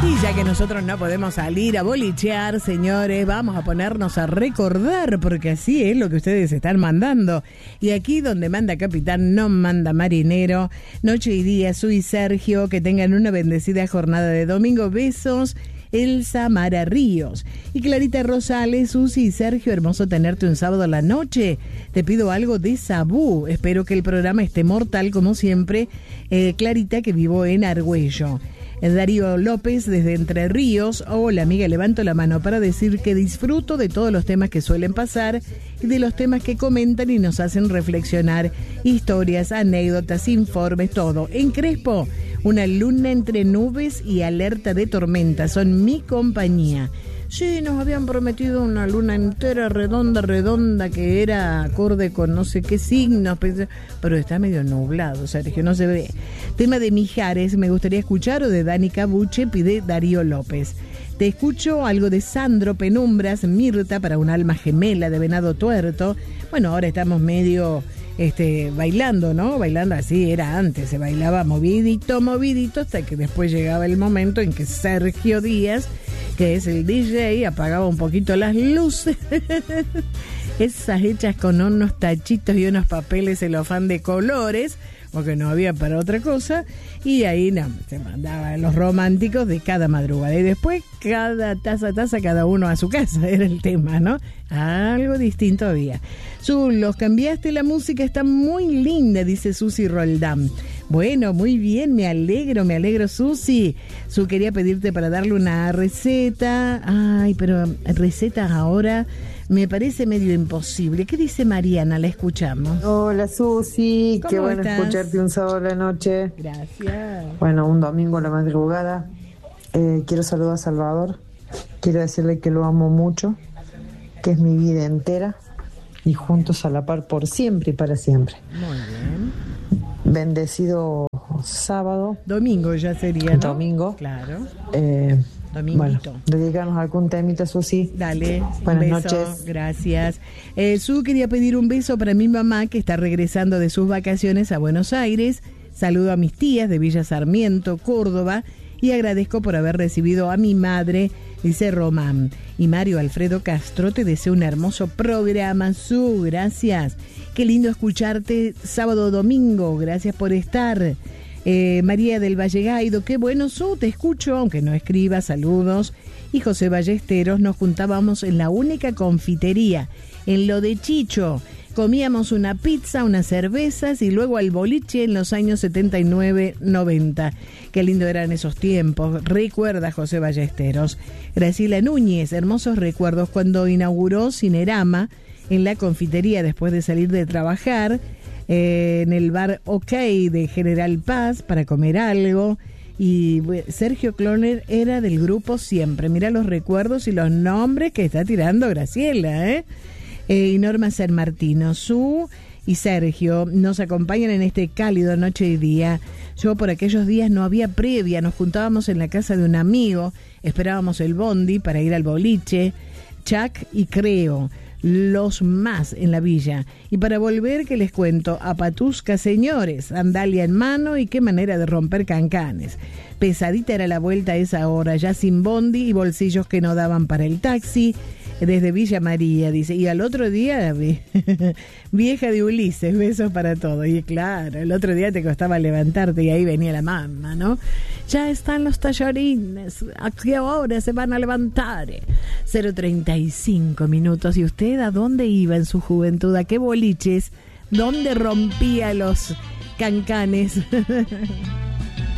Y ya que nosotros no podemos salir a bolichear, señores, vamos a ponernos a recordar, porque así es lo que ustedes están mandando. Y aquí donde manda capitán, no manda marinero. Noche y día, Su y Sergio, que tengan una bendecida jornada de domingo. Besos, Elsa Mara Ríos. Y Clarita Rosales, Susi y Sergio, hermoso tenerte un sábado a la noche. Te pido algo de Sabú. Espero que el programa esté mortal como siempre. Clarita, que vivo en Argüello. Darío López desde Entre Ríos. Hola amiga, levanto la mano para decir que disfruto de todos los temas que suelen pasar y de los temas que comentan y nos hacen reflexionar. Historias, anécdotas, informes, todo. En Crespo, una luna entre nubes y alerta de tormenta son mi compañía. Sí, nos habían prometido una luna entera redonda que era acorde con no sé qué signos, pero está medio nublado, Sergio, no se ve. Tema de Mijares, me gustaría escuchar, o de Dani Cabuche, pide Darío López. Te escucho algo de Sandro Penumbras, Mirta para un alma gemela de Venado Tuerto. Bueno, ahora estamos medio bailando, ¿no? Bailando así era antes, se bailaba movidito, hasta que después llegaba el momento en que Sergio Díaz, que es el DJ, apagaba un poquito las luces. Esas hechas con unos tachitos y unos papeles celofán de colores, porque no había para otra cosa, y ahí no, se mandaban los románticos de cada madrugada, y después cada taza, cada uno a su casa, era el tema, ¿no? Algo distinto había. Los cambiaste, la música está muy linda, dice Susi Roldán. Bueno, muy bien, me alegro, Susi. Quería pedirte para darle una receta. Ay, pero recetas ahora me parece medio imposible. ¿Qué dice Mariana? La escuchamos. Hola, Susi. Qué bueno escucharte un sábado a la noche. Gracias. Bueno, un domingo a la madrugada. Quiero saludar a Salvador. Quiero decirle que lo amo mucho, que es mi vida entera, y juntos a la par por siempre y para siempre. Muy bien. Bendecido sábado. Domingo ya sería, ¿no? Domingo. Claro. Dominguito. Bueno, dedicarnos a algún temita, Susi. Dale. Buenas noches. Gracias. Su quería pedir un beso para mi mamá, que está regresando de sus vacaciones a Buenos Aires. Saludo a mis tías de Villa Sarmiento, Córdoba, y agradezco por haber recibido a mi madre, dice Román. Y Mario Alfredo Castro te desea un hermoso programa, gracias. Qué lindo escucharte sábado, domingo, gracias por estar. María del Valle Gaido, qué bueno, te escucho, aunque no escriba, saludos. Y José Ballesteros, nos juntábamos en la única confitería, en lo de Chicho. Comíamos una pizza, unas cervezas y luego al boliche en los años 79, 90. Qué lindo eran esos tiempos. Recuerda José Ballesteros. Graciela Núñez, hermosos recuerdos cuando inauguró Cinerama en la confitería después de salir de trabajar, en el bar OK de General Paz para comer algo. Y Sergio Cloner era del grupo siempre. Mira los recuerdos y los nombres que está tirando Graciela, y Norma San Martino, y Sergio nos acompañan en este cálido noche y día. Yo por aquellos días no había previa, nos juntábamos en la casa de un amigo, esperábamos el bondi para ir al boliche, Chuck y Creo, los más en la villa. Y para volver, que les cuento, a Patusca, señores, sandalia en mano y qué manera de romper cancanes. Pesadita era la vuelta a esa hora, ya sin bondi y bolsillos que no daban para el taxi. Desde Villa María, dice, y al otro día, vieja de Ulises, besos para todo. Y claro, el otro día te costaba levantarte y ahí venía la mamá, ¿no? Ya están los tallarines, ¿a qué hora se van a levantar? 0:35 minutos. ¿Y usted a dónde iba en su juventud? ¿A qué boliches? ¿Dónde rompía los cancanes?